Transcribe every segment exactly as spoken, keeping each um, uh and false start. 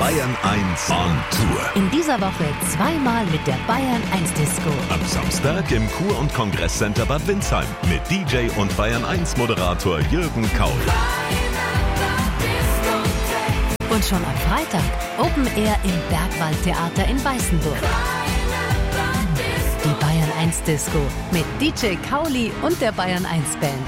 Bayern eins on Tour. In dieser Woche zweimal mit der Bayern eins Disco. Am Samstag im Kur- und Kongresscenter Bad Windsheim mit D J und Bayern eins Moderator Jürgen Kaul. Und schon am Freitag Open Air im Bergwaldtheater in Weißenburg. Die Bayern eins Disco mit D J Kauli und der Bayern eins Band.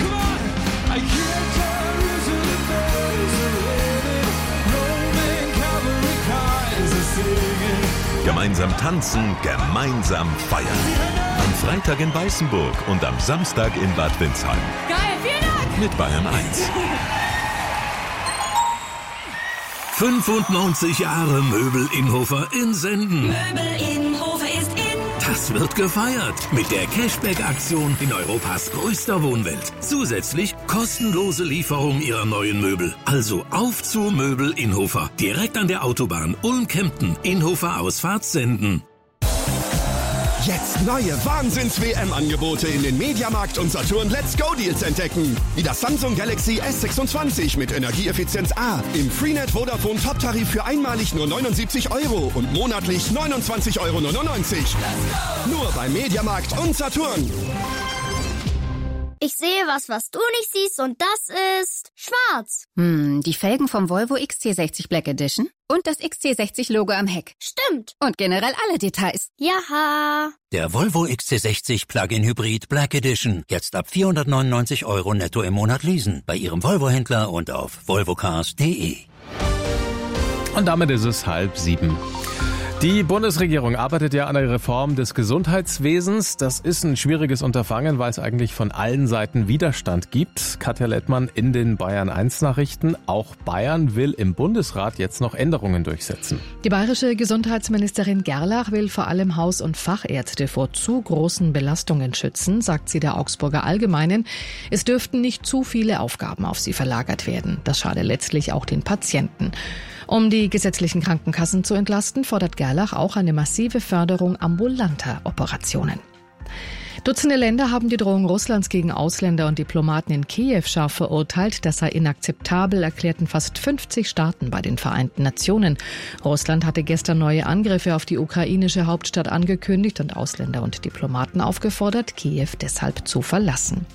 Gemeinsam tanzen, gemeinsam feiern. Am Freitag in Weißenburg und am Samstag in Bad Windsheim. Geil, vielen Dank! Mit Bayern eins. fünfundneunzig Jahre Möbel Innhofer in Senden. Möbel Innhofer ist in. Das wird gefeiert mit der Cashback-Aktion in Europas größter Wohnwelt. Zusätzlich kostenlose Lieferung Ihrer neuen Möbel. Also auf zu Möbel Innhofer. Direkt an der Autobahn Ulm-Kempten. Innhofer Ausfahrt Senden. Jetzt neue Wahnsinns-W M-Angebote in den Mediamarkt und Saturn Let's Go Deals entdecken. Wie das Samsung Galaxy S sechsundzwanzig mit Energieeffizienz A im Freenet Vodafone Top-Tarif für einmalig nur neunundsiebzig Euro und monatlich neunundzwanzig Euro neunundneunzig. Nur beim Mediamarkt und Saturn. Ich sehe was, was du nicht siehst, und das ist schwarz. Hm, die Felgen vom Volvo X C sechzig Black Edition und das X C sechzig Logo am Heck. Stimmt. Und generell alle Details. Jaha. Der Volvo X C sechzig Plug-in Hybrid Black Edition. Jetzt ab vierhundertneunundneunzig Euro netto im Monat leasen. Bei Ihrem Volvo-Händler und auf volvocars punkt de. Und damit ist es halb sieben. Die Bundesregierung arbeitet ja an der Reform des Gesundheitswesens. Das ist ein schwieriges Unterfangen, weil es eigentlich von allen Seiten Widerstand gibt. Katja Lettmann in den Bayern eins Nachrichten. Auch Bayern will im Bundesrat jetzt noch Änderungen durchsetzen. Die bayerische Gesundheitsministerin Gerlach will vor allem Haus- und Fachärzte vor zu großen Belastungen schützen, sagt sie der Augsburger Allgemeinen. Es dürften nicht zu viele Aufgaben auf sie verlagert werden. Das schade letztlich auch den Patienten. Um die gesetzlichen Krankenkassen zu entlasten, fordert Gerlach auch eine massive Förderung ambulanter Operationen. Dutzende Länder haben die Drohung Russlands gegen Ausländer und Diplomaten in Kiew scharf verurteilt. Das sei inakzeptabel, erklärten fast fünfzig Staaten bei den Vereinten Nationen. Russland hatte gestern neue Angriffe auf die ukrainische Hauptstadt angekündigt und Ausländer und Diplomaten aufgefordert, Kiew deshalb zu verlassen.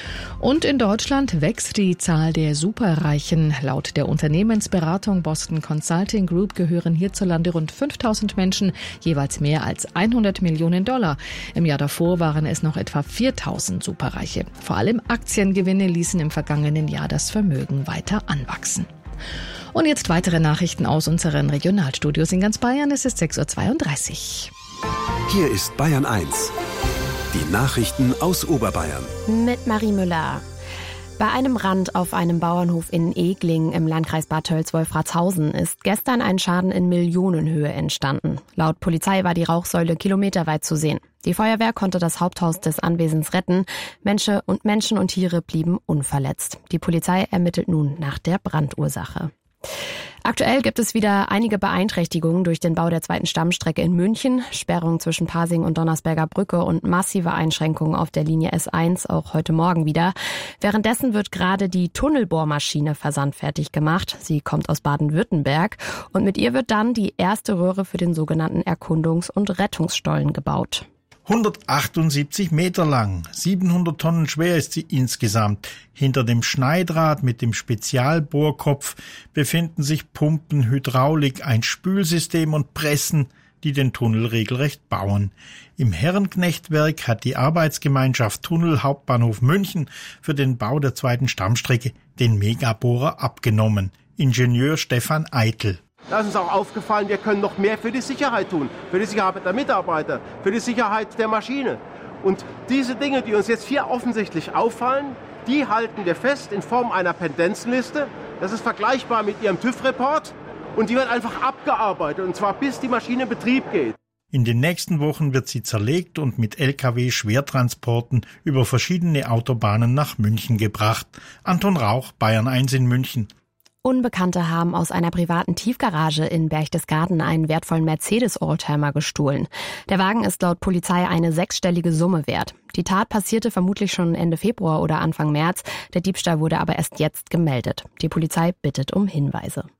Und in Deutschland wächst die Zahl der Superreichen. Laut der Unternehmensberatung Boston Consulting Group gehören hierzulande rund fünftausend Menschen, jeweils mehr als hundert Millionen Dollar. Im Jahr davor waren es noch etwa viertausend Superreiche. Vor allem Aktiengewinne ließen im vergangenen Jahr das Vermögen weiter anwachsen. Und jetzt weitere Nachrichten aus unseren Regionalstudios in ganz Bayern. Es ist sechs Uhr zweiunddreißig. Hier ist Bayern eins. Die Nachrichten aus Oberbayern. Mit Marie Müller. Bei einem Brand auf einem Bauernhof in Egling im Landkreis Bad Tölz-Wolfratshausen ist gestern ein Schaden in Millionenhöhe entstanden. Laut Polizei war die Rauchsäule kilometerweit zu sehen. Die Feuerwehr konnte das Haupthaus des Anwesens retten. Menschen und Menschen und Tiere blieben unverletzt. Die Polizei ermittelt nun nach der Brandursache. Aktuell gibt es wieder einige Beeinträchtigungen durch den Bau der zweiten Stammstrecke in München, Sperrung zwischen Pasing und Donnersberger Brücke und massive Einschränkungen auf der Linie S eins, auch heute Morgen wieder. Währenddessen wird gerade die Tunnelbohrmaschine versandfertig gemacht. Sie kommt aus Baden-Württemberg und mit ihr wird dann die erste Röhre für den sogenannten Erkundungs- und Rettungsstollen gebaut. hundertachtundsiebzig Meter lang, siebenhundert Tonnen schwer ist sie insgesamt. Hinter dem Schneidrad mit dem Spezialbohrkopf befinden sich Pumpen, Hydraulik, ein Spülsystem und Pressen, die den Tunnel regelrecht bauen. Im Herrenknechtwerk hat die Arbeitsgemeinschaft Tunnel Hauptbahnhof München für den Bau der zweiten Stammstrecke den Megabohrer abgenommen. Ingenieur Stefan Eitel. Da ist uns auch aufgefallen, wir können noch mehr für die Sicherheit tun, für die Sicherheit der Mitarbeiter, für die Sicherheit der Maschine. Und diese Dinge, die uns jetzt hier offensichtlich auffallen, die halten wir fest in Form einer Pendenzenliste. Das ist vergleichbar mit Ihrem TÜV-Report und die wird einfach abgearbeitet, und zwar bis die Maschine in Betrieb geht. In den nächsten Wochen wird sie zerlegt und mit L K W-Schwertransporten über verschiedene Autobahnen nach München gebracht. Anton Rauch, Bayern eins in München. Unbekannte haben aus einer privaten Tiefgarage in Berchtesgaden einen wertvollen Mercedes-Oldtimer gestohlen. Der Wagen ist laut Polizei eine sechsstellige Summe wert. Die Tat passierte vermutlich schon Ende Februar oder Anfang März. Der Diebstahl wurde aber erst jetzt gemeldet. Die Polizei bittet um Hinweise.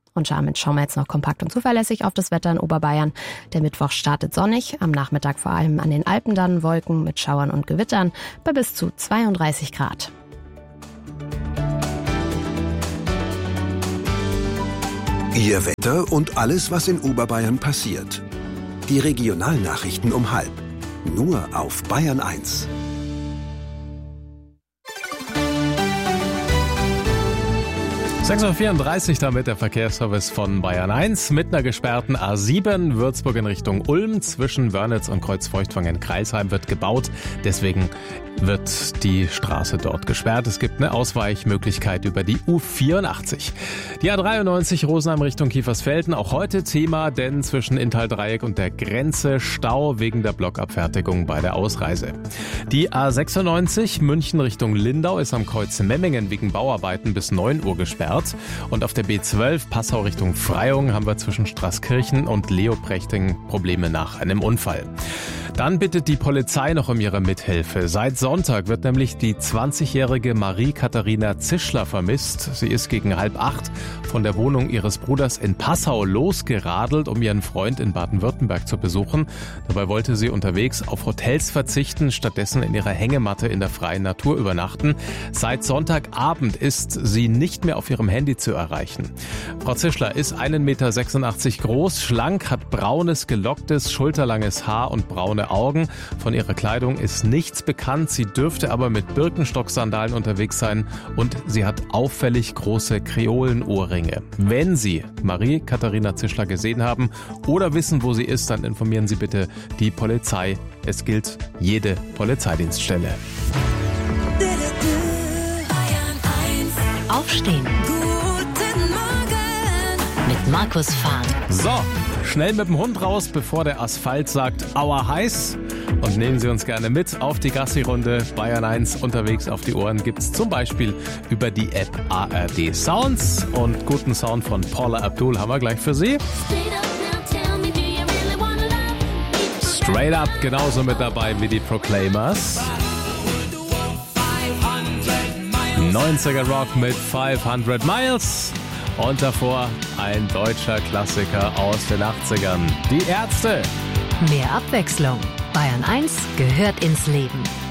Und damit schauen wir jetzt noch kompakt und zuverlässig auf das Wetter in Oberbayern. Der Mittwoch startet sonnig, am Nachmittag vor allem an den Alpen dann Wolken mit Schauern und Gewittern bei bis zu zweiunddreißig Grad. Ihr Wetter und alles, was in Oberbayern passiert. Die Regionalnachrichten um halb. Nur auf Bayern eins. sechs Uhr vierunddreißig damit der Verkehrsservice von Bayern eins mit einer gesperrten A sieben, Würzburg in Richtung Ulm, zwischen Wörnitz und Kreuzfeuchtwangen-Kreilsheim wird gebaut. Deswegen wird die Straße dort gesperrt. Es gibt eine Ausweichmöglichkeit über die U vierundachtzig. Die A dreiundneunzig Rosenheim Richtung Kiefersfelden, auch heute Thema, denn zwischen Inntal-Dreieck und der Grenze Stau wegen der Blockabfertigung bei der Ausreise. Die A sechsundneunzig München Richtung Lindau ist am Kreuz Memmingen wegen Bauarbeiten bis neun Uhr gesperrt. Und auf der B zwölf Passau Richtung Freyung haben wir zwischen Straßkirchen und Leoprechting Probleme nach einem Unfall. Dann bittet die Polizei noch um ihre Mithilfe. Seit Sonntag wird nämlich die zwanzigjährige Marie-Katharina Zischler vermisst. Sie ist gegen halb acht von der Wohnung ihres Bruders in Passau losgeradelt, um ihren Freund in Baden-Württemberg zu besuchen. Dabei wollte sie unterwegs auf Hotels verzichten, stattdessen in ihrer Hängematte in der freien Natur übernachten. Seit Sonntagabend ist sie nicht mehr auf ihrem Handy zu erreichen. Frau Zischler ist ein Meter sechsundachtzig groß, schlank, hat braunes, gelocktes, schulterlanges Haar und braune Augen. Von ihrer Kleidung ist nichts bekannt. Sie dürfte aber mit Birkenstock-Sandalen unterwegs sein und sie hat auffällig große Kreolenohrringe. Wenn Sie Marie-Katharina Zischler gesehen haben oder wissen, wo sie ist, dann informieren Sie bitte die Polizei. Es gilt jede Polizeidienststelle. Aufstehen. Guten Morgen. Mit Markus Fahn. So, schnell mit dem Hund raus, bevor der Asphalt sagt, aua heiß. Und nehmen Sie uns gerne mit auf die Gassi-Runde. Bayern eins unterwegs auf die Ohren gibt's zum Beispiel über die App A R D Sounds. Und guten Sound von Paula Abdul haben wir gleich für Sie. Straight Up, genauso mit dabei wie die Proclaimers. neunziger Rock mit fünfhundert Miles. Und davor ein deutscher Klassiker aus den achtzigern. Die Ärzte. Mehr Abwechslung. Bayern eins gehört ins Leben.